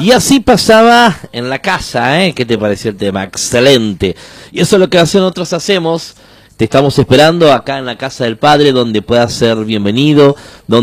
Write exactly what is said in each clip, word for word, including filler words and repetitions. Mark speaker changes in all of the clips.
Speaker 1: Y así pasaba en la casa, ¿eh? ¿Qué te pareció el tema? Excelente. Y eso es lo que nosotros hacemos. Te estamos esperando acá en la casa del Padre, donde puedas ser bienvenido,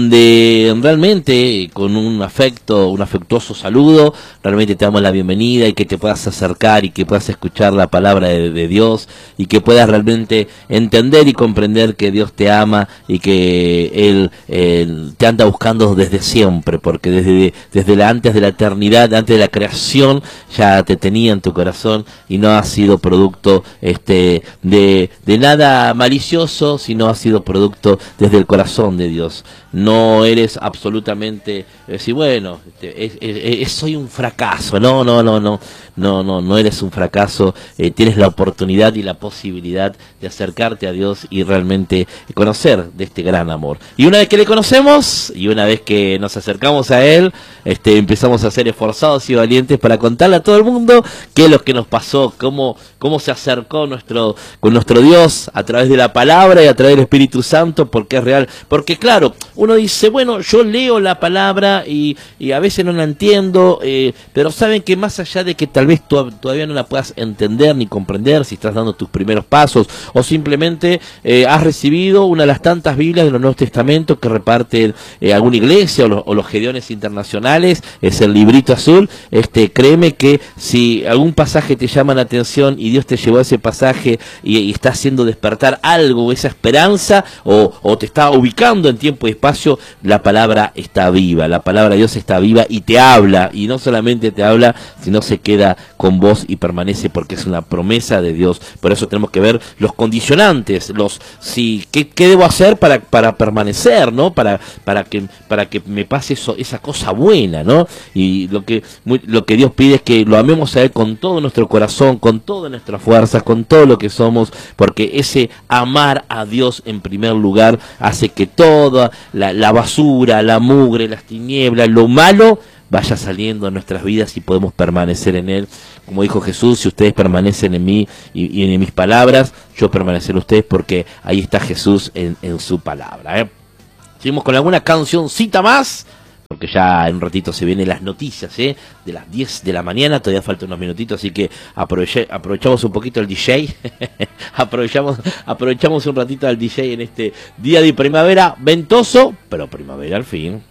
Speaker 1: donde realmente con un afecto, un afectuoso saludo, realmente te damos la bienvenida y que te puedas acercar y que puedas escuchar la palabra de, de Dios y que puedas realmente entender y comprender que Dios te ama y que Él, Él te anda buscando desde siempre, porque desde, desde la, antes de la eternidad, antes de la creación, ya te tenía en tu corazón y no ha sido producto este de, de nada malicioso, sino ha sido producto desde el corazón de Dios. No eres absolutamente decir, bueno, este, es, es, es, soy un fracaso. No, no, no, no, no, no, no eres un fracaso. Eh, tienes la oportunidad y la posibilidad de acercarte a Dios y realmente conocer de este gran amor. Y una vez que le conocemos y una vez que nos acercamos a Él, este, empezamos a ser esforzados y valientes para contarle a todo el mundo qué es lo que nos pasó, cómo, cómo se acercó nuestro, con nuestro Dios a través de la palabra y a través del Espíritu Santo, porque es real. Porque claro, uno dice, bueno, yo leo la palabra y, y a veces no la entiendo, eh, pero saben que más allá de que tal vez to todavía no la puedas entender ni comprender, si estás dando tus primeros pasos o simplemente eh, has recibido una de las tantas Biblias de los Nuevos Testamentos que reparte eh, alguna iglesia o, lo, o los Gedeones internacionales, es el librito azul, este, créeme que si algún pasaje te llama la atención y Dios te llevó a ese pasaje y, y está haciendo despertar algo, esa esperanza, o, o te está ubicando en tiempo y espacio, la palabra está viva, la palabra de Dios está viva y te habla, y no solamente te habla, sino se queda con vos y permanece, porque es una promesa de Dios. Por eso tenemos que ver los condicionantes, los si qué, qué debo hacer para, para permanecer, ¿no? Para, para que para que me pase eso, esa cosa buena, ¿no? Y lo que muy, lo que Dios pide es que lo amemos a Él con todo nuestro corazón, con todas nuestras fuerzas, con todo lo que somos, porque ese amar a Dios en primer lugar hace que toda la, la basura, la mugre, las tinieblas, lo malo vaya saliendo de nuestras vidas y podemos permanecer en Él. Como dijo Jesús, si ustedes permanecen en mí y, y en mis palabras, yo permaneceré en ustedes, porque ahí está Jesús en, en su palabra, ¿eh? Seguimos con alguna cancioncita más, porque ya en un ratito se vienen las noticias, ¿eh? De las diez de la mañana, todavía faltan unos minutitos, así que aproveche, aprovechamos un poquito el D J, aprovechamos, aprovechamos un ratito al D J en este día de primavera, ventoso, pero primavera al fin.